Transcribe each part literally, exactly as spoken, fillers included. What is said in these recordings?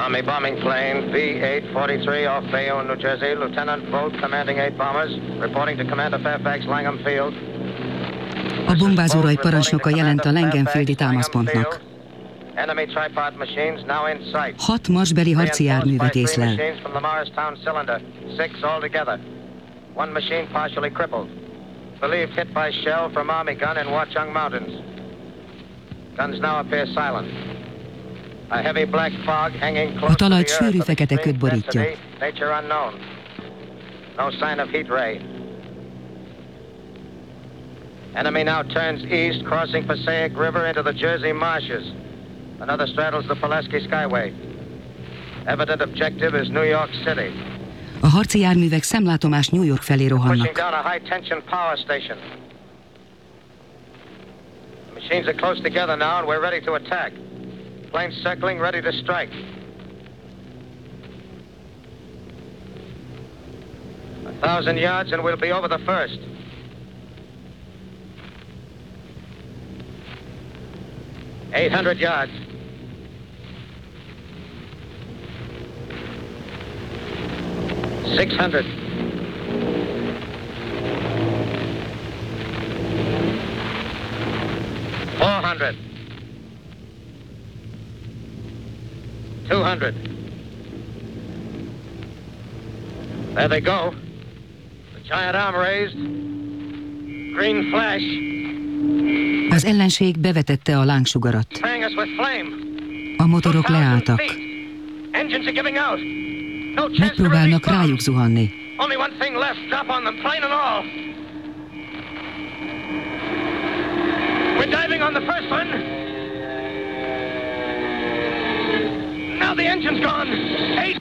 Army bombing plane V eight forty-three off Bayonne, New Jersey. Lieutenant Bolt, commanding eight bombers, reporting to Commander Fairfax Langham Field. A bombázóraj parancsnoka jelent a Langham-fieldi támaszpontnak. Enemy tripod machines now in sight. Hat marsbeli harci járművet észlel. From the Morristown cylinder, six altogether. One machine partially crippled. Believed hit by shell from Army gun in Watchung Mountains. Guns now appear silent. A heavy black fog hanging close A talajt to the sűrű earth of fekete köd extreme borítja. density, nature unknown. No sign of heat ray. Enemy now turns east, crossing Passaic River into the Jersey marshes. Another straddles the Pulaski Skyway. Evident objective is New York City. A harci járművek szemlátomás New York felé Pushing rohannak. down a high-tension power station. The machines are close together now, and we're ready to attack. Planes circling, ready to strike. A thousand yards, and we'll be over the first. Eight hundred yards. Six hundred. Four hundred. Two hundred. There they go. The giant arm raised. Green flash. Az ellenség bevetette a lángsugarat. Spraying us with flame. A motorok leálltak. Engines are giving out. No chance to Megpróbálnak release rájuk bombs. zuhanni. Only one thing left. Drop on them, plane and all. We're diving on the first one. Now the engine's gone. Eight.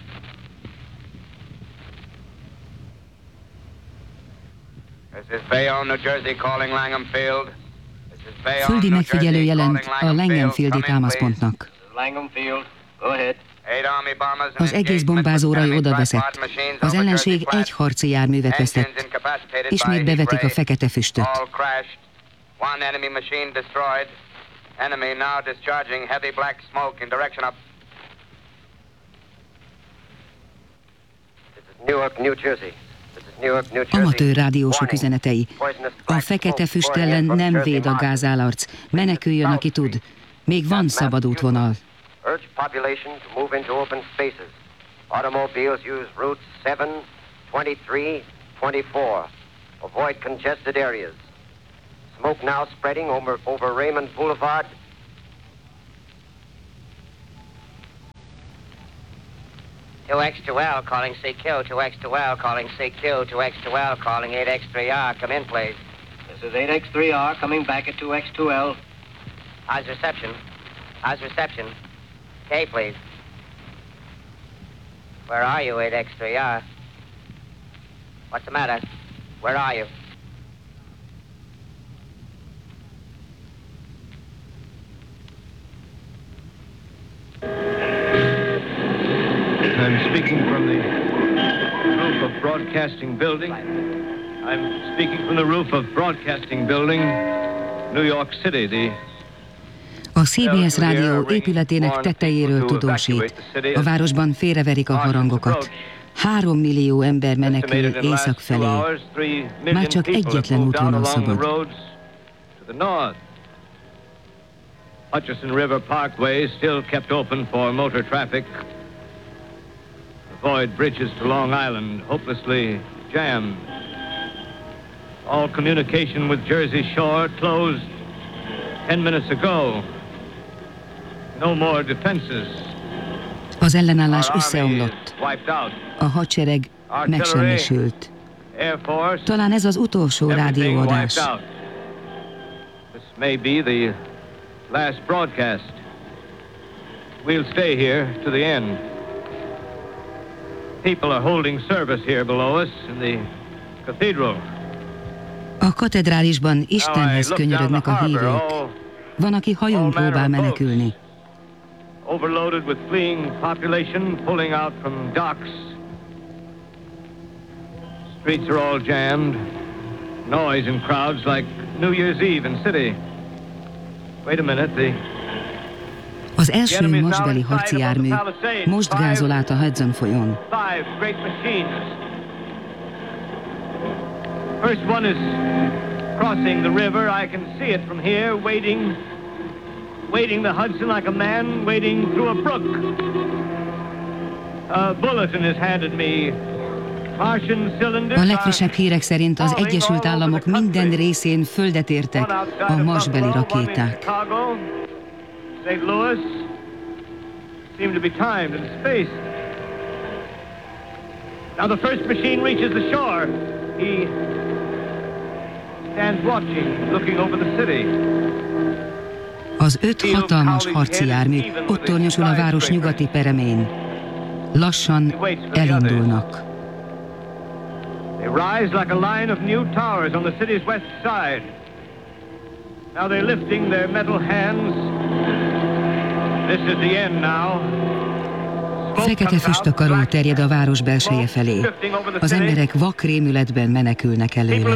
This is Bayonne, New Jersey, calling Langham Field. This is Bayonne, Földi New megfigyelő Jersey, jelent calling a Langham Langham-fieldi Field. Come in, please. támaszpontnak. Langham Field, go ahead. Az egész bombázóraj odaveszett. Az ellenség egy harci járművet vesztett. Ismét bevetik a fekete füstöt. One enemy machine destroyed. Enemy now discharging heavy black smoke in direction up. This is Newark, New Jersey. This is Newark, New Jersey. Amatőr rádiósok üzenetei. A fekete füst ellen nem véd a gázállarc. Meneküljön, aki tud. Még van szabad útvonal. Urge population to move into open spaces. Automobiles use routes seven, twenty-three, twenty-four. Avoid congested areas. Smoke now spreading over, over Raymond Boulevard. two X two L calling C Q, two X two L calling C Q, two X two L calling eight X three R. Come in, please. This is eight X three R coming back at two X two L. How's reception? How's reception? K, please. Where are you, eight X three R? What's the matter? Where are you? I'm speaking from the roof of Broadcasting Building. I'm speaking from the roof of Broadcasting Building, New York City. The A C B S rádió épületének tetejéről tudósít. A városban félreverik a harangokat. Három millió ember menekül észak felé. Már csak egyetlen útvonal szabad. Hutchison River Parkway still kept open for motor traffic. Avoid bridges to Long Island, hopelessly jammed. All communication with Jersey Shore closed ten minutes ago. No more defenses. Az ellenállás összeomlott. A hadsereg megsemmisült. Talán ez az utolsó rádióadás. This may be the last broadcast. We'll stay here to the end. People are holding service here below us in the cathedral. A katedrálisban Istenhez könyörögnek a hívők. Van, aki hajón próbál menekülni. Overloaded with fleeing population pulling out from docks. Streets are all jammed. Noise and crowds like New Year's Eve in city. Wait a minute, the Az első masbeli harci jármű most gázol át a Hudson folyón. First one is crossing the river. I can see it from here, wading, wading the Hudson like a man wading through a brook. A bulletin is handed me. A legfrissebb hírek szerint az Egyesült Államok minden részén földet értek a marsbeli rakéták. Saint Louis seem to be timed and spaced. Now the first machine reaches the shore. He stands watching, looking over the city. Az öt hatalmas harci jármű ott tornyosul a város nyugati peremén. Lassan elindulnak. They rise like a line of new towers on the city's west side. Now they're lifting their metal hands. This is the end now. Fekete füstakaról terjed a város belseje felé. Az emberek vak rémületben menekülnek előre.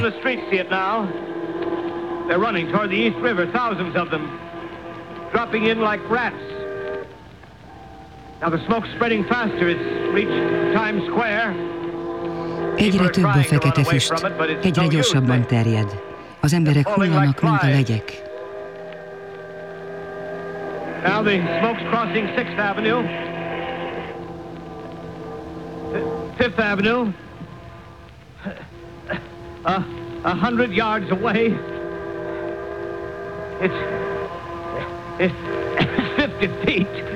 They're running toward the East River, thousands of them, dropping in like rats. Now the smoke's spreading faster. It's reached Times Square. Egyre több a fekete füst, egyre gyorsabban terjed. Az emberek hullanak, mint a legyek. Now the smoke's crossing Sixth Avenue, Fifth Avenue, a, a hundred yards away. It's, it's fifty feet.